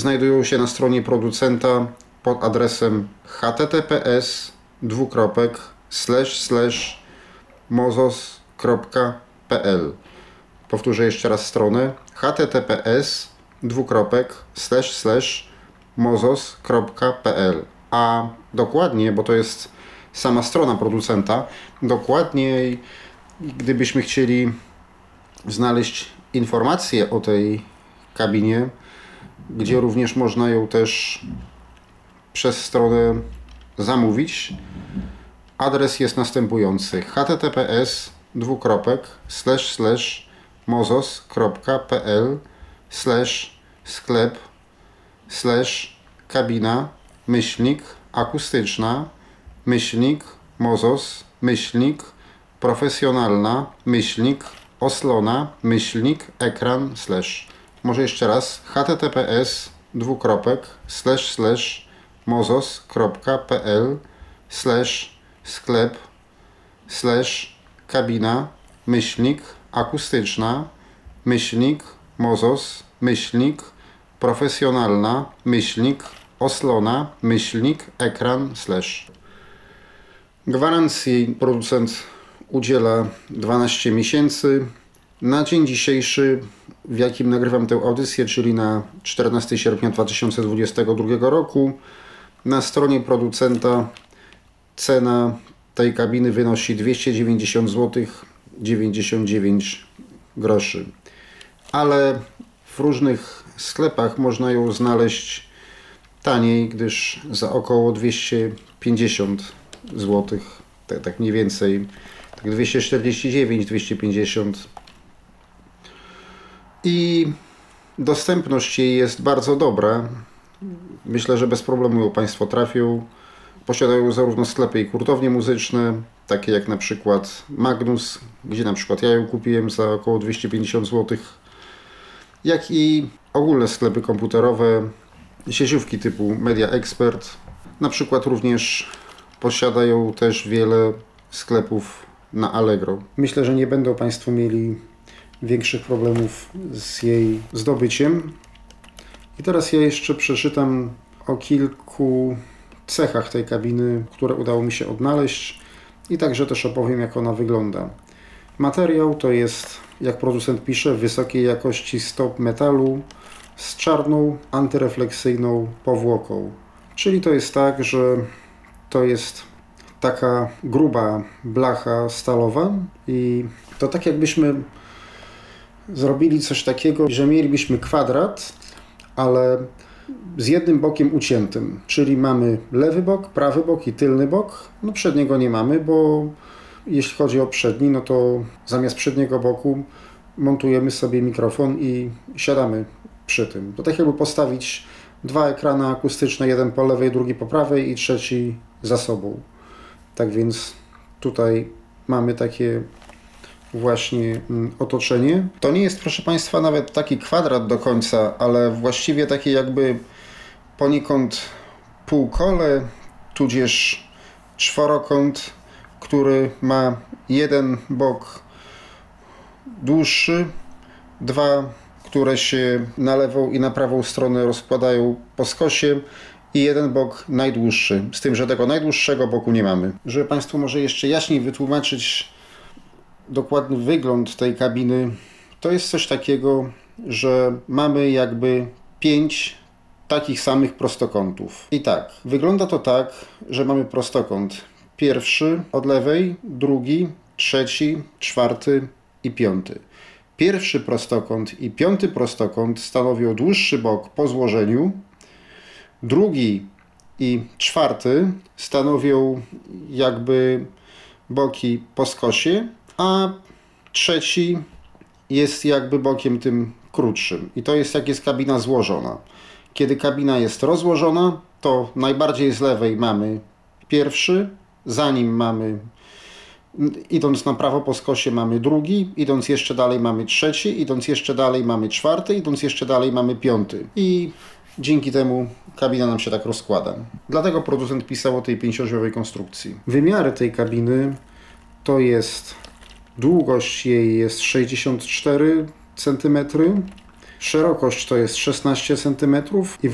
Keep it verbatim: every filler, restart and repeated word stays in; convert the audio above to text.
znajdują się na stronie producenta pod adresem https dwukropek slash slash mozos kropka pl. Powtórzę jeszcze raz stronę https dwukropek slash slash mozos kropka pl. A dokładnie, bo to jest sama strona producenta, dokładniej, gdybyśmy chcieli znaleźć informacje o tej kabinie, gdzie również można ją też przez stronę zamówić, adres jest następujący: https dwukropek slash slash mozos kropka pl slash sklep slash kabina myślnik akustyczna myślnik mozos myślnik profesjonalna myślnik oslona myślnik ekran slash. Może jeszcze raz: https dwukropek slash slash mozos kropka pl slash sklep slash kabina myślnik akustyczna myślnik mozos myślnik profesjonalna myślnik oslona myślnik ekran slash. Gwarancji producent udziela dwanaście miesięcy. Na dzień dzisiejszy, w jakim nagrywam tę audycję, czyli na czternastego sierpnia dwa tysiące dwudziestego drugiego roku, na stronie producenta cena tej kabiny wynosi dwieście dziewięćdziesiąt złotych dziewięćdziesiąt dziewięć groszy. Ale w różnych sklepach można ją znaleźć taniej, gdyż za około dwieście pięćdziesiąt złotych, tak, tak mniej więcej, tak dwieście czterdzieści dziewięć dwieście pięćdziesiąt. I dostępność jej jest bardzo dobra. Myślę, że bez problemu ją Państwo trafią. Posiadają zarówno sklepy i hurtownie muzyczne, takie jak na przykład Magnus, gdzie na przykład ja ją kupiłem za około dwieście pięćdziesiąt złotych, jak i ogólne sklepy komputerowe, sieciówki typu Media Expert. Na przykład również posiadają też wiele sklepów na Allegro. Myślę, że nie będą Państwo mieli większych problemów z jej zdobyciem. I teraz ja jeszcze przeczytam o kilku cechach tej kabiny, które udało mi się odnaleźć, i także też opowiem, jak ona wygląda. Materiał to jest, jak producent pisze, wysokiej jakości stop metalu z czarną, antyrefleksyjną powłoką. Czyli to jest tak, że to jest taka gruba blacha stalowa i to tak jakbyśmy zrobili coś takiego, że mielibyśmy kwadrat, ale z jednym bokiem uciętym, czyli mamy lewy bok, prawy bok i tylny bok. No przedniego nie mamy, bo jeśli chodzi o przedni, no to zamiast przedniego boku montujemy sobie mikrofon i siadamy przy tym. To tak jakby postawić dwa ekrany akustyczne, jeden po lewej, drugi po prawej i trzeci za sobą. Tak więc tutaj mamy takie właśnie otoczenie. To nie jest, proszę Państwa, nawet taki kwadrat do końca, ale właściwie takie jakby poniekąd półkole, tudzież czworokąt, który ma jeden bok dłuższy, dwa, które się na lewą i na prawą stronę rozkładają po skosie, i jeden bok najdłuższy, z tym, że tego najdłuższego boku nie mamy. Żeby Państwu może jeszcze jaśniej wytłumaczyć dokładny wygląd tej kabiny, to jest coś takiego, że mamy jakby pięć takich samych prostokątów. I tak, wygląda to tak, że mamy prostokąt pierwszy od lewej, drugi, trzeci, czwarty i piąty. Pierwszy prostokąt i piąty prostokąt stanowią dłuższy bok po złożeniu, drugi i czwarty stanowią jakby boki po skosie, a trzeci jest jakby bokiem tym krótszym. I to jest, jak jest kabina złożona. Kiedy kabina jest rozłożona, to najbardziej z lewej mamy pierwszy, za nim mamy, idąc na prawo po skosie, mamy drugi, idąc jeszcze dalej mamy trzeci, idąc jeszcze dalej mamy czwarty, idąc jeszcze dalej mamy piąty. I dzięki temu kabina nam się tak rozkłada. Dlatego producent pisał o tej pięcioosiowej konstrukcji. Wymiary tej kabiny to jest, długość jej jest sześćdziesiąt cztery centymetry, szerokość to jest szesnaście centymetrów i